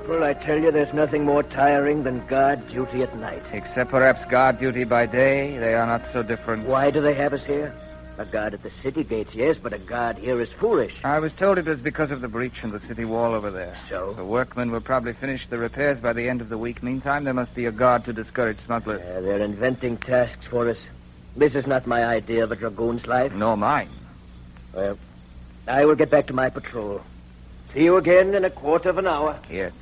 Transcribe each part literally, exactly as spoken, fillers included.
Corporal, I tell you there's nothing more tiring than guard duty at night. Except perhaps guard duty by day. They are not so different. Why do they have us here? A guard at the city gates, yes, but a guard here is foolish. I was told it was because of the breach in the city wall over there. So? The workmen will probably finish the repairs by the end of the week. Meantime, there must be a guard to discourage smugglers. Yeah, they're inventing tasks for us. This is not my idea of a dragoon's life. Nor mine. Well, I will get back to my patrol. See you again in a quarter of an hour. Yes.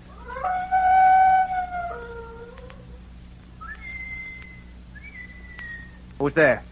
Who's there?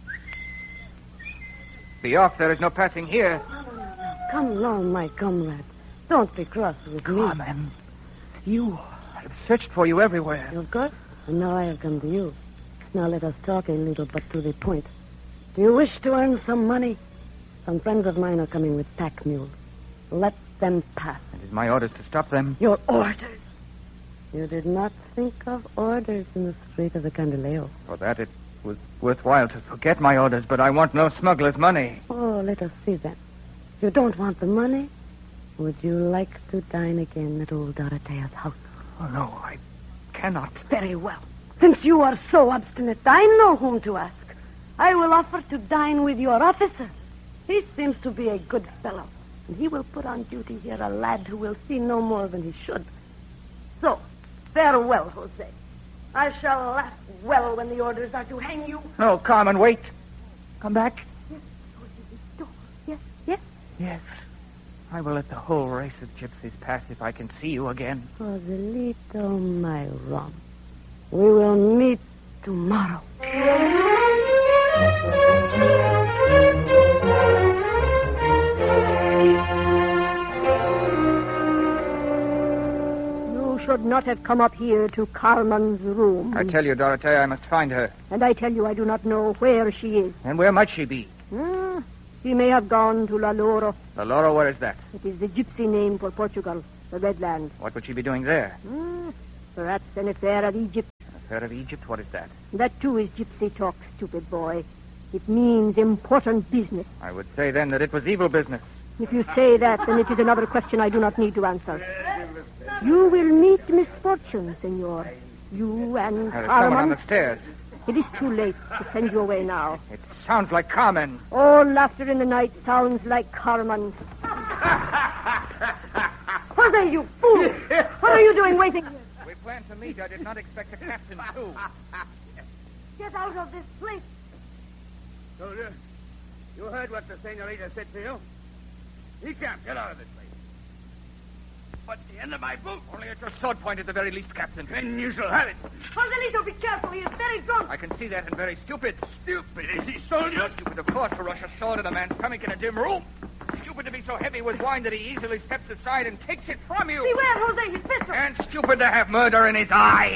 Be off. There is no passing here. No, no, no, no. Come along, my comrade. Don't be cross with me. Carmen, you. I've searched for you everywhere. Of course. And now I have come to you. Now let us talk a little, but to the point. Do you wish to earn some money? Some friends of mine are coming with pack mules. Let them pass. It is my orders to stop them. Your orders? You did not think of orders in the street of the Candeleo. For that, it was worthwhile to forget my orders, but I want no smuggler's money. Oh, let us see then. You don't want the money? Would you like to dine again at old Dorothea's house? Oh, no, I cannot. Very well. Since you are so obstinate, I know whom to ask. I will offer to dine with your officer. He seems to be a good fellow, and he will put on duty here a lad who will see no more than he should. So, farewell, Jose. I shall laugh well when the orders are to hang you. No, Carmen, wait. Come back. Yes, Jose, yes, yes. Yes. I will let the whole race of gypsies pass if I can see you again. Joselito, my rum. We will meet tomorrow. You should not have come up here to Carmen's room. I tell you, Dorothea, I must find her. And I tell you, I do not know where she is. And where might she be? Hmm. She may have gone to La Loro. La Loro, where is that? It is the gypsy name for Portugal, the Red Land. What would she be doing there? Hmm. Perhaps an affair of Egypt. An affair of Egypt? What is that? That, too, is gypsy talk, stupid boy. It means important business. I would say then that it was evil business. If you say that, then it is another question I do not need to answer. You will meet misfortune, senor. You and There is someone on Carmen. the stairs. It is too late to send you away now. It sounds like Carmen. All laughter in the night sounds like Carmen. Jose, you fool! What are you doing waiting here? We planned to meet. I did not expect a captain, too. Get out of this place. Soldier, you heard what the senorita said to you? He can't get out of this place. But the end of my boot. Only at your sword point at the very least, Captain. Then you shall have it. Joselito, be careful. He is very drunk. I can see that and very stupid. Stupid, is he, soldier? Stupid, of course, to rush a sword at a man's stomach in a dim room. Stupid to be so heavy with wine that he easily steps aside and takes it from you. Beware, Jose, his pistol. And stupid to have murder in his eye.